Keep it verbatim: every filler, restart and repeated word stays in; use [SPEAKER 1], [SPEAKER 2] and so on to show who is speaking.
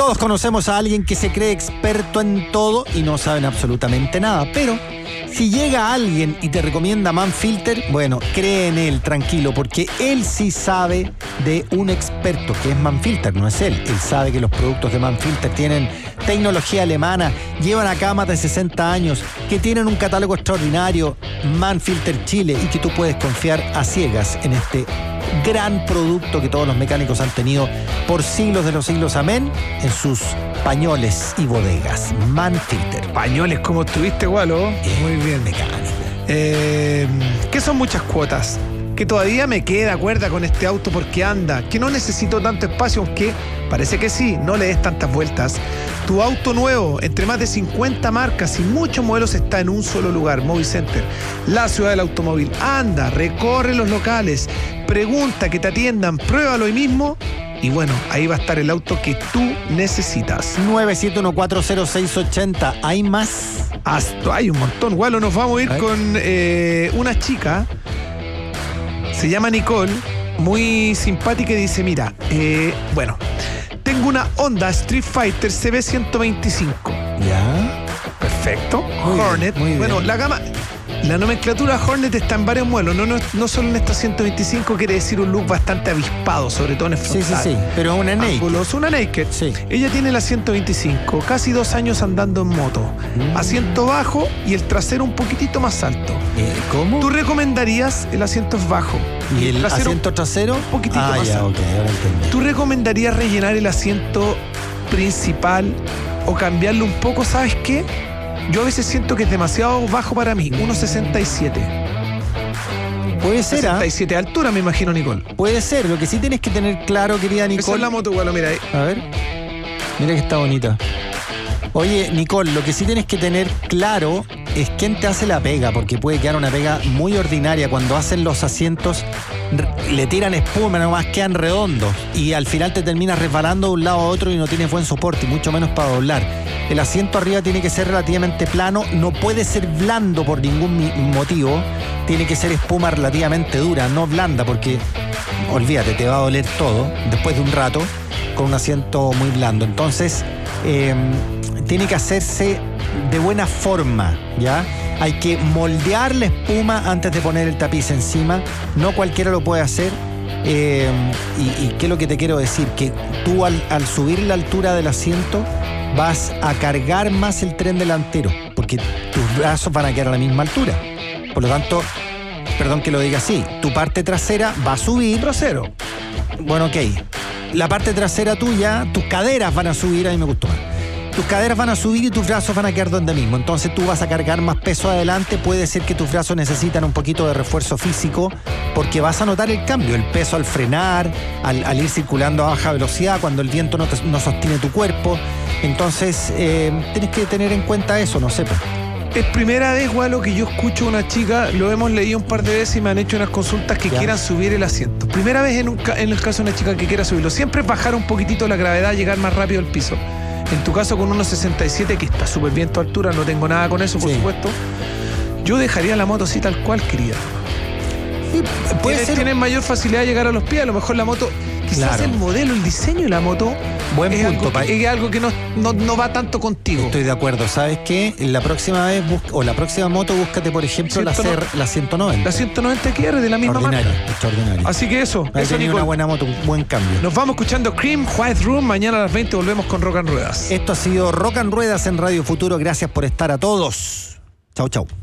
[SPEAKER 1] Todos conocemos a alguien que se cree experto en todo y no saben absolutamente nada, pero si llega alguien y te recomienda Manfilter, bueno, cree en él, tranquilo, porque él sí sabe de un experto, que es Manfilter, no es él. Él sabe que los productos de Manfilter tienen tecnología alemana, llevan acá más de sesenta años, que tienen un catálogo extraordinario, Manfilter Chile, y que tú puedes confiar a ciegas en este gran producto que todos los mecánicos han tenido por siglos de los siglos, amén, en sus pañoles y bodegas. Manfilter.
[SPEAKER 2] Pañoles, como estuviste, Gualo.
[SPEAKER 1] Eh,
[SPEAKER 2] Muy bien.
[SPEAKER 1] Mecánico.
[SPEAKER 2] Eh, ¿Qué son muchas cuotas? Que todavía me queda cuerda con este auto porque anda, que no necesito tanto espacio, aunque parece que sí, no le des tantas vueltas. Tu auto nuevo, entre más de cincuenta marcas y muchos modelos, está en un solo lugar, Movicenter, la ciudad del automóvil. Anda, recorre los locales, pregunta, que te atiendan, pruébalo hoy mismo. Y bueno, ahí va a estar el auto que tú necesitas.
[SPEAKER 1] nueve siete uno cuatro cero seis ocho cero. ¿Hay más?
[SPEAKER 2] Hasta hay un montón. Bueno, nos vamos a ir con eh, una chica. Se llama Nicole, muy simpática, y dice, mira, eh, bueno, tengo una Honda Street Fighter C B ciento veinticinco.
[SPEAKER 1] Ya.
[SPEAKER 2] Perfecto.
[SPEAKER 1] Muy
[SPEAKER 2] Hornet.
[SPEAKER 1] bien, muy
[SPEAKER 2] bueno,
[SPEAKER 1] bien.
[SPEAKER 2] la gama... La nomenclatura Hornet está en varios modelos, no, no, no solo en esta ciento veinticinco, quiere decir un look bastante avispado, sobre todo en el
[SPEAKER 1] Sí,
[SPEAKER 2] frontal.
[SPEAKER 1] sí, sí, pero es una naked.
[SPEAKER 2] Ángulos, una naked.
[SPEAKER 1] Sí.
[SPEAKER 2] Ella tiene la ciento veinticinco, casi dos años andando en moto.
[SPEAKER 1] Mm.
[SPEAKER 2] Asiento bajo y el trasero un poquitito más alto.
[SPEAKER 1] Eh, ¿Cómo?
[SPEAKER 2] ¿Tú recomendarías el asiento es bajo?
[SPEAKER 1] ¿Y el
[SPEAKER 2] trasero
[SPEAKER 1] asiento trasero?
[SPEAKER 2] un poquitito
[SPEAKER 1] ah,
[SPEAKER 2] más
[SPEAKER 1] ya,
[SPEAKER 2] alto?
[SPEAKER 1] ok, ahora entendí.
[SPEAKER 2] ¿Tú recomendarías rellenar el asiento principal o cambiarlo un poco? ¿Sabes qué? Yo a veces siento que es demasiado bajo para mí, uno sesenta y siete.
[SPEAKER 1] Puede ser, ¿ah?
[SPEAKER 2] sesenta y siete de altura, me imagino, Nicole.
[SPEAKER 1] Puede ser. Lo que sí tienes que tener claro, querida
[SPEAKER 2] Esa
[SPEAKER 1] Nicole.
[SPEAKER 2] es la moto, bueno, mira ahí.
[SPEAKER 1] A ver. Mira que está bonita. Oye, Nicole, lo que sí tienes que tener claro es quién te hace la pega, porque puede quedar una pega muy ordinaria. Cuando hacen los asientos, le tiran espuma, nomás quedan redondos, y al final te terminas resbalando de un lado a otro y no tienes buen soporte, y mucho menos para doblar. El asiento arriba tiene que ser relativamente plano, no puede ser blando por ningún motivo, tiene que ser espuma relativamente dura, no blanda, porque olvídate, te va a doler todo después de un rato con un asiento muy blando. Entonces, eh, tiene que hacerse de buena forma, ¿ya? Hay que moldear la espuma antes de poner el tapiz encima, no cualquiera lo puede hacer. Eh, y, y qué es lo que te quiero decir, que tú al, al subir la altura del asiento vas a cargar más el tren delantero, porque tus brazos van a quedar a la misma altura. Por lo tanto, perdón que lo diga así, tu parte trasera va a subir.
[SPEAKER 2] Trasero.
[SPEAKER 1] Bueno, ok. La parte trasera tuya, tus caderas van a subir, a mí me gustó más. Tus caderas van a subir y tus brazos van a quedar donde mismo. Entonces tú vas a cargar más peso adelante. Puede ser que tus brazos necesitan un poquito de refuerzo físico, porque vas a notar el cambio, el peso al frenar, al, al ir circulando a baja velocidad, cuando el viento no, te, no sostiene tu cuerpo. Entonces eh, tienes que tener en cuenta eso, no sé. Pues.
[SPEAKER 2] Es primera vez, Gualo, que yo escucho a una chica, lo hemos leído un par de veces y me han hecho unas consultas que
[SPEAKER 1] ya.
[SPEAKER 2] quieran subir el asiento. Primera vez en, un, en el caso de una chica que quiera subirlo. Siempre es bajar un poquitito la gravedad, llegar más rápido al piso. En tu caso con uno sesenta y siete, que está súper bien tu altura, no tengo nada con eso, por
[SPEAKER 1] sí.
[SPEAKER 2] supuesto. Yo dejaría la moto así tal cual, querida.
[SPEAKER 1] Sí, puede
[SPEAKER 2] Tienes,
[SPEAKER 1] ser.
[SPEAKER 2] tienes mayor facilidad de llegar a los pies, a lo mejor la moto, quizás
[SPEAKER 1] Claro.
[SPEAKER 2] el modelo, el diseño de la moto
[SPEAKER 1] Buen
[SPEAKER 2] es,
[SPEAKER 1] punto,
[SPEAKER 2] algo
[SPEAKER 1] pa-
[SPEAKER 2] que, es algo que no, no, no va tanto contigo.
[SPEAKER 1] Estoy de acuerdo. ¿Sabes qué? La próxima vez, busca, o la próxima moto, búscate, por ejemplo, la,
[SPEAKER 2] ciento
[SPEAKER 1] C R, la ciento noventa.
[SPEAKER 2] La ciento noventa Q R de la misma
[SPEAKER 1] Extraordinaria,
[SPEAKER 2] marca.
[SPEAKER 1] extraordinaria.
[SPEAKER 2] Así que eso,
[SPEAKER 1] Ahí
[SPEAKER 2] eso,
[SPEAKER 1] tenía
[SPEAKER 2] Nicole.
[SPEAKER 1] una buena moto, un buen cambio.
[SPEAKER 2] Nos vamos escuchando Cream White Room. Mañana a las veinte volvemos con Rock and Ruedas.
[SPEAKER 1] Esto ha sido Rock and Ruedas en Radio Futuro. Gracias por estar a todos. Chau, chau.